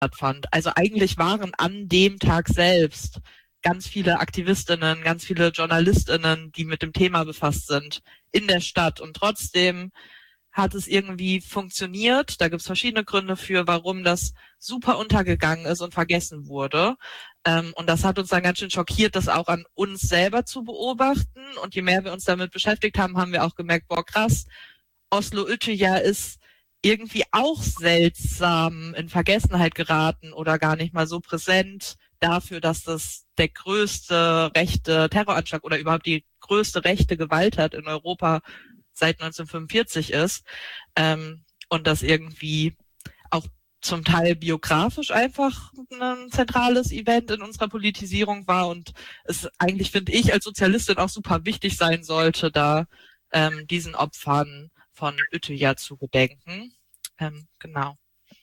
stattfand. Also eigentlich waren an dem Tag selbst ganz viele Aktivistinnen, ganz viele JournalistInnen, die mit dem Thema befasst sind, in der Stadt. Und trotzdem hat es irgendwie funktioniert. Da gibt es verschiedene Gründe für, warum das super untergegangen ist und vergessen wurde. Und das hat uns dann ganz schön schockiert, das auch an uns selber zu beobachten. Und je mehr wir uns damit beschäftigt haben, haben wir auch gemerkt, boah, krass, Oslo-Utøya ist irgendwie auch seltsam in Vergessenheit geraten oder gar nicht mal so präsent dafür, dass das der größte rechte Terroranschlag oder überhaupt die größte rechte Gewalttat in Europa seit 1945 ist. Und das irgendwie auch zum Teil biografisch einfach ein zentrales Event in unserer Politisierung war und es eigentlich, finde ich, als Sozialistin auch super wichtig sein sollte, da diesen Opfern von Utøya zu gedenken. Genau.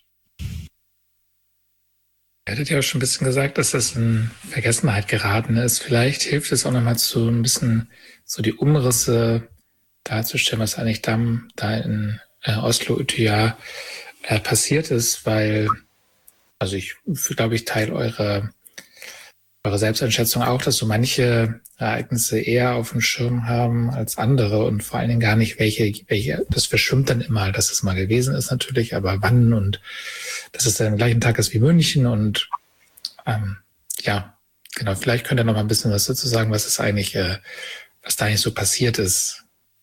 Ihr hattet ja auch schon ein bisschen gesagt, dass das in Vergessenheit geraten ist. Vielleicht hilft es auch nochmal so ein bisschen so die Umrisse darzustellen, was eigentlich da in Oslo-Utøya passiert ist, weil, also ich glaube, ich teile eure Selbsteinschätzung auch, dass so manche Ereignisse eher auf dem Schirm haben als andere und vor allen Dingen gar nicht welche, das verschwimmt dann immer, dass es mal gewesen ist natürlich, aber wann und dass es dann am gleichen Tag ist wie München und ja, genau, vielleicht könnt ihr noch mal ein bisschen was dazu sagen, was da eigentlich so passiert ist.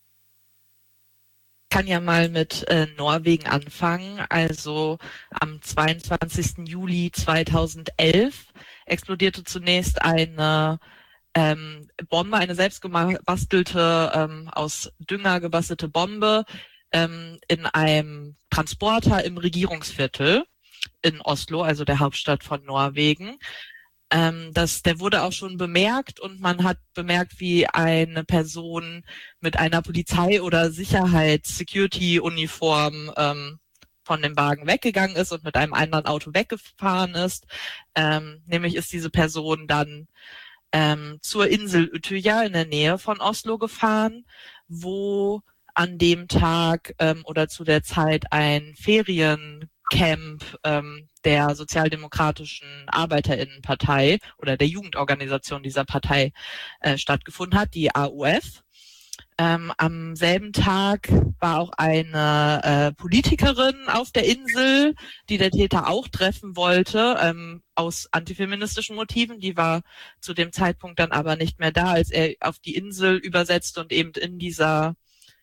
Ich kann ja mal mit Norwegen anfangen. Also am 22. Juli 2011 explodierte zunächst eine Bombe, eine selbstgebastelte, aus Dünger gebastelte Bombe in einem Transporter im Regierungsviertel in Oslo, also der Hauptstadt von Norwegen. Der wurde auch schon bemerkt und man hat bemerkt, wie eine Person mit einer Polizei- oder Sicherheits-Security-Uniform von dem Wagen weggegangen ist und mit einem anderen Auto weggefahren ist. Nämlich ist diese Person dann zur Insel Utøya in der Nähe von Oslo gefahren, wo an dem Tag oder zu der Zeit ein Feriencamp der Sozialdemokratischen Arbeiterinnenpartei oder der Jugendorganisation dieser Partei stattgefunden hat, die AUF. Am selben Tag war auch eine Politikerin auf der Insel, die der Täter auch treffen wollte, aus antifeministischen Motiven. Die war zu dem Zeitpunkt dann aber nicht mehr da, als er auf die Insel übersetzte und eben in dieser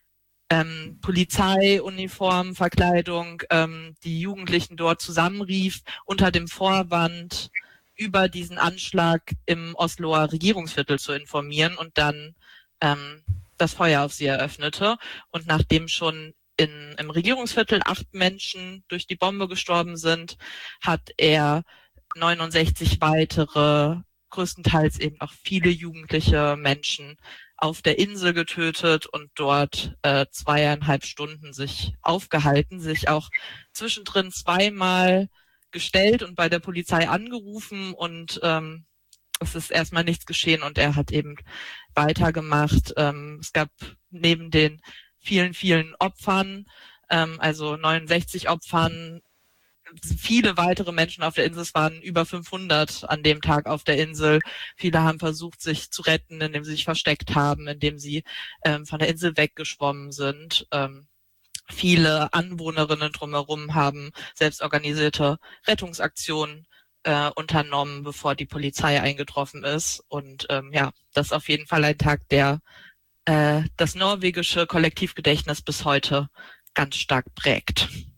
Polizeiuniform, Verkleidung, die Jugendlichen dort zusammenrief, unter dem Vorwand, über diesen Anschlag im Osloer Regierungsviertel zu informieren und dann das Feuer auf sie eröffnete. Und nachdem schon im Regierungsviertel 8 Menschen durch die Bombe gestorben sind, hat er 69 weitere, größtenteils eben auch viele jugendliche Menschen auf der Insel getötet und dort 2,5 Stunden sich aufgehalten, sich auch zwischendrin zweimal gestellt und bei der Polizei angerufen und es ist erstmal nichts geschehen und er hat eben weitergemacht. Es gab neben den vielen, vielen Opfern, also 69 Opfern, viele weitere Menschen auf der Insel. Es waren über 500 an dem Tag auf der Insel. Viele haben versucht, sich zu retten, indem sie sich versteckt haben, indem sie von der Insel weggeschwommen sind. Viele Anwohnerinnen drumherum haben selbstorganisierte Rettungsaktionen unternommen, bevor die Polizei eingetroffen ist. Und ja, das ist auf jeden Fall ein Tag, der das norwegische Kollektivgedächtnis bis heute ganz stark prägt.